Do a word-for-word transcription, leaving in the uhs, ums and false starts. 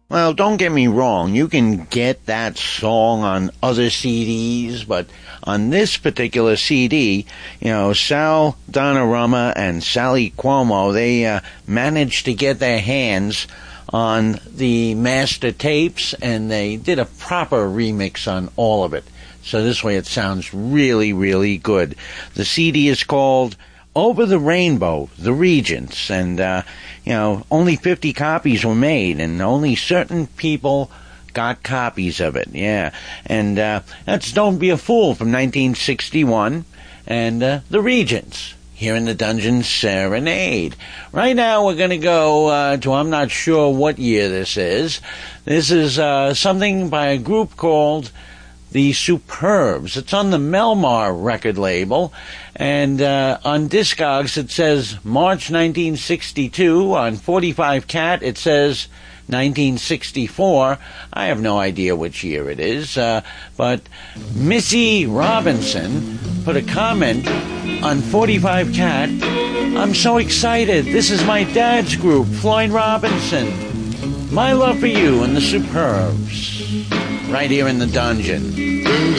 Well, don't get me wrong. You can get that song on other C Ds, but on this particular C D, you know, Sal Donnarumma and Sally Cuomo, they uh, managed to get their hands on the master tapes, and they did a proper remix on all of it. So this way it sounds really, really good. The C D is called Over the Rainbow, The Regents, and, uh, you know, only fifty copies were made, and only certain people got copies of it, yeah. And uh, that's Don't Be a Fool from nineteen sixty-one, and uh, The Regents, here in the Dungeon Serenade. Right now we're going to go uh, to, I'm not sure what year this is. This is uh, something by a group called The Superbs. It's on the Melmar record label, and uh, on Discogs it says March nineteen sixty-two. On forty-five Cat it says nineteen sixty-four. I have no idea which year it is, uh, but Missy Robinson put a comment on forty-five Cat. I'm so excited. This is my dad's group, Floyd Robinson. My love for you and the Superbs. Right here in the dungeon.